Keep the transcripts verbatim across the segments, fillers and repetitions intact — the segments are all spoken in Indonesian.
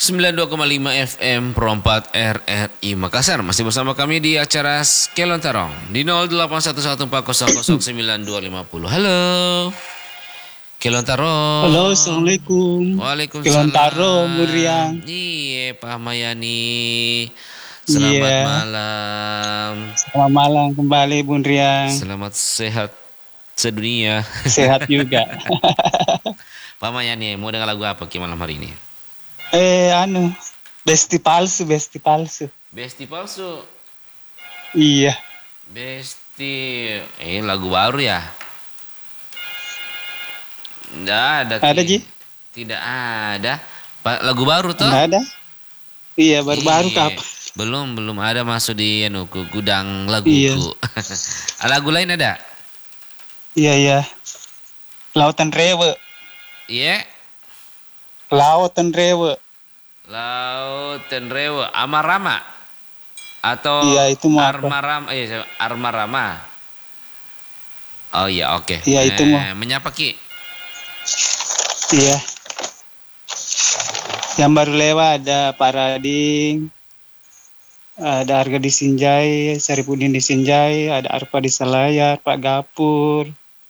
sembilan puluh dua koma lima F M Perompat R R I Makassar. Masih bersama kami di acara Kelontarong di nol delapan satu satu empat nol nol sembilan dua lima nol. Halo Kelontarong. Halo, Assalamualaikum. Waalaikumsalam. Kelontarong, Muriang. Iya, Pak Mayani. Selamat Iya. malam. Selamat malam kembali, Bun Riang. Selamat sehat sedunia. Sehat juga. Pak Mayani, mau dengar lagu apa Ki malam hari ini? Eh, anu, Besti Palsu, Besti Palsu. Besti palsu. Iya. Besti, eh lagu baru ya? Nggak ada. Ada, Ki. Ji? Tidak ada. Pak, lagu baru toh? Nggak ada. Iya, baru-baru Iya. kap. Belum, belum ada masuk di anu ku- gudang Iya. laguku. Lagu lain ada? Iya, iya. Lautan Rewe. Iya. Lautan Rewe. Lautan Rewe, Amarama atau Iya, itu mau apa? Armarama, eh Armarama. Oh iya, oke. Iya, itu mau. Eh, menyapa Ki? Iya. Yang baru lewat ada Pak Rading, ada Arga di Sinjai, Saripudin di Sinjai, ada Arpa di Selayar, Pak Gapur,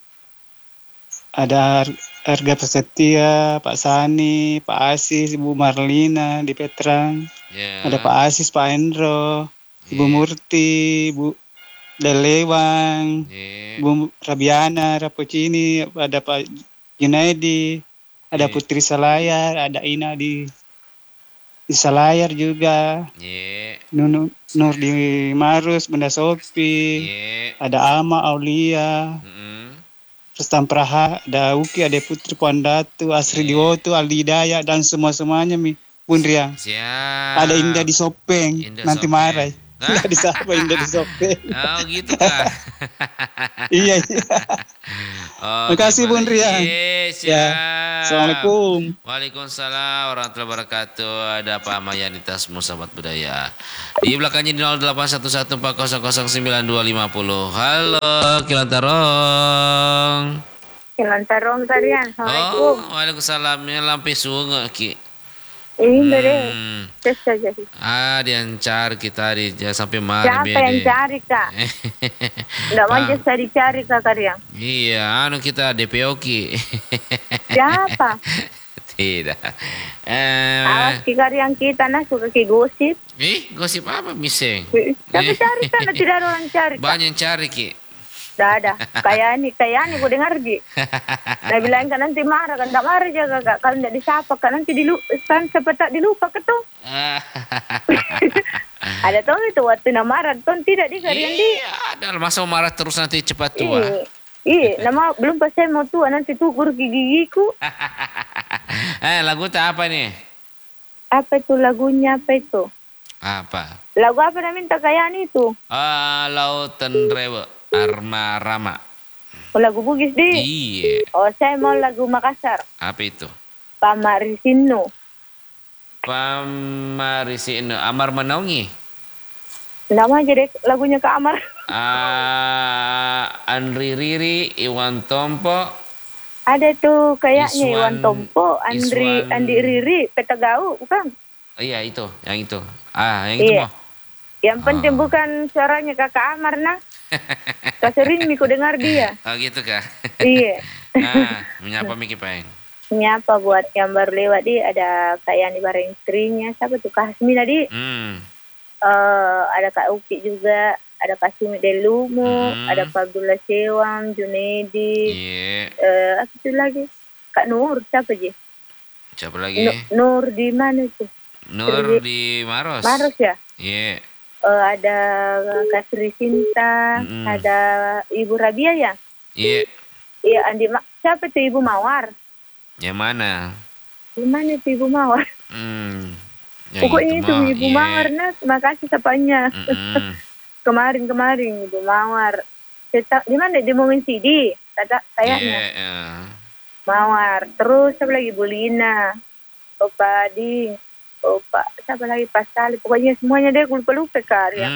ada Ar- Arga Prasetya, Pak Sani, Pak Asis, Ibu Marlina di Petrang, Ya. ada Pak Asis, Pak Endro, Ibu Iya. Murti, Ibu Delewang, Iya. Ibu Rabiana, Rapocini, ada Pak Junaidi, ada Iya. Putri Selayar, ada Ina di di Selayar juga, Iya. Nunu, Nur di Marus, Bunda Sopi, Iya. ada Ama Aulia, Mm-mm. Rustam Praha, ada Uki, ada Putri Pondatu, Asri Iya. Diwoto, Aldi Daya, dan semua-semuanya mi, Bun Riang. Siap. Ada Indah di Sopeng, Indah nanti Sopeng. marah. Hah? Indah di Sapa, Indah di Sopeng. Oh gitu kah? Iya, iya. Oh, Makasih, Bun Riang. Iya, siap. Ya. Assalamualaikum. Waalaikumsalam warahmatullahi wabarakatuh. Ada Pak Mayanitas Musabat Budaya. Di belakangnya di nol delapan satu satu empat nol nol sembilan dua lima nol. Halo, Kilantarong. Kelontarong kalian. Assalamualaikum. Oh, waalaikumsalam. Ya lampi sungai Ki. Ini deh. Hmm. Tes saja sih. Ah, dia yang cari kita di jangan sampai malam Siapa yang cari kak? Nggak mau Pak. jasa dicari kak kalian. Iya, anu kita D P O Ki. Siapa? Tidak. Eh, Awas ki kalian kita nah suka ki gosip. ih, gosip apa miseng? Tapi cari kan tidak ada orang cari kak. Banyak yang cari Ki. Tidak ada. Kayak ini, kayak ini gue dengar ji. Nah bilang kan nanti marah kan, nggak marah aja kak. Kalau nggak disapa kan nanti dilu, kan sepetak dilupa ke tuh. Ada tuh itu waktu nama marah tuh tidak di kalian di. Iya, ada masa marah terus nanti cepat tua. Iya, iya. Nama belum pas saya mau tua nanti tukur gigi gigiku. Eh, lagu tak apa nih? Apa itu lagunya apa itu? Apa? Lagu apa namanya minta kayak itu? Ah, Lautan Rewe, Armarama. Oh, lagu Bugis di. Iya. Oh saya mau lagu Makassar. Apa itu? Pamarisino. Pamarisino, Amar Menongi. Nama aja deh lagunya Kak Amar. Ah, Andri Riri, Iwan Tompo. Ada tuh kayaknya Iswan- Iwan Tompo, Andri, Iswan- Andi Riri, Petagau, bukan? Oh, iya itu, yang itu. Ah, yang itu Iya. mau. Yang penting Oh. bukan suaranya Kakak Amar nah. Kasering Miko dengar dia. Oh gitu kah? Iya. Ah, menyapa Miki Peng. Nyapa buat yang baru lewat di ada kayak di bareng istrinya siapa tuh Kak Hasmina di. Hmm. Eh, ada Kak Uki juga, ada Kak Sumi Delumu, Hmm. ada Pak Abdullah Sewang, Junedi, Iya. eh apa itu lagi? Kak Nur, siapa sih? Siapa lagi? Nu- Nur di mana itu? Nur di Maros. Maros ya? Iya. Eh, ada Kak Sri Sinta, Mm-mm. ada Ibu Rabia ya? Iya. Iya, Andi Ma- siapa tuh Ibu Mawar? Yang mana? Di mana itu Ibu Mawar? Hmm. Yang Pokoknya itu mau. Ibu Iya. Mawar, nah, terima kasih sapanya. Mm-mm. Kemarin-kemarin Ibu Mawar. Cetak, di mana? Di Momen C D, kata kayaknya. Iya. eh. Mawar. Terus siapa lagi? Bu Lina, Opa Ding, Opa, siapa lagi? Pasali. Pokoknya semuanya deh lupa-lupa karya. Hmm.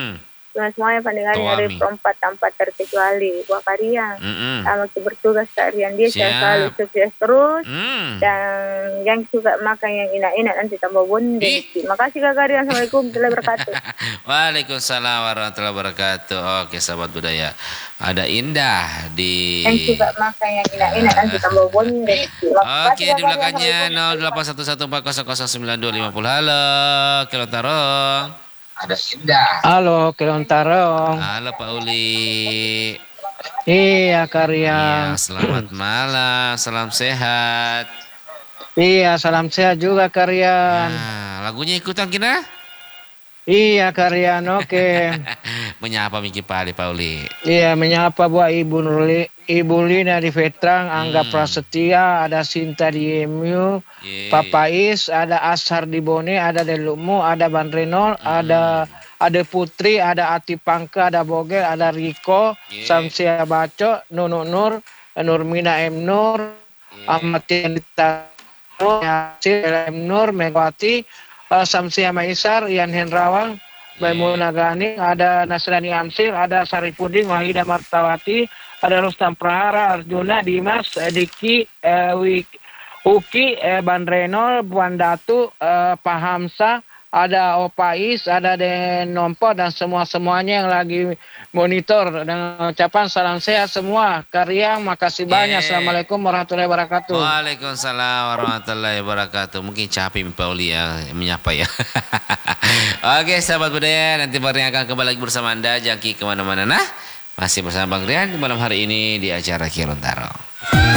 Semua semuanya pendengar dari Tuami. perempat tanpa terkecuali. Buat Karian. Mm-mm. Sama bertugas Karian dia Siap. selalu sukses terus. Hmm. Dan yang suka makan yang enak-enak nanti tambah bonde. Ih. Makasih Kak Karian. Assalamualaikum warahmatullahi wabarakatuh. Waalaikumsalam warahmatullahi wabarakatuh. Oke sahabat budaya, ada Indah di Yang suka makan yang enak-enak nanti tambah bonde. Oke, di belakangnya nol delapan satu satu empat nol nol sembilan dua lima nol. Halo Kelontarong. Ada Indah. Halo, Kelontarong. Halo Pak Uli. Iya, Ya, Karian. selamat malam, salam sehat. Iya, salam sehat juga, Karian. Nah, lagunya ikutan kita? Iya, Karian, oke. Menyapa Miki Pali Pak Uli. Iya, menyapa buat Ibu Nurli, Ibu Lina di Vetrang, Angga Hmm. Prasetya, ada Sinta di M U, Yeay. Papa Is, ada Ashar di Bone, ada Delumu, ada Ban Renol, Hmm. ada ada Putri, ada Ati Pangka, ada Bogel, ada Riko, Yeay. Samsia Baco, Nunuk Nur, Nurmina M Nur, Yeay. Ahmad Tianita, Yasin M Nur, Megawati, uh, Samsia Maisar, Ian Hendrawan, Maimunah Gani, ada Nasrani Amsil, ada Saripudin, Wahida Martawati, ada Rustam Prahara, Arjuna, Dimas, eh, Diki, eh, Wik- Uki, eh, Ban Renol, Buan Datu, eh, Pak Hamsa, ada Opais, ada Den Nompo, dan semua-semuanya yang lagi monitor. Dengan ucapan salam sehat semua. Karyang, makasih banyak. Yeay. Assalamualaikum warahmatullahi wabarakatuh. Waalaikumsalam warahmatullahi wabarakatuh. Mungkin capek Pak Uli ya menyapa ya. Oke sahabat budaya, nanti Bang Rian akan kembali lagi bersama Anda. Jangan kemana-mana nah. Masih bersama Bang Rian di malam hari ini di acara Kilontaro.